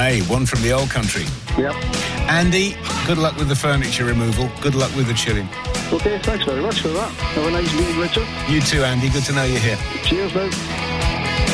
Hey, one from the old country. Yeah. Andy, good luck with the furniture removal. Good luck with the chilling. Okay, thanks very much for that. Have a nice meeting, Richard. You too, Andy. Good to know you're here. Cheers, now.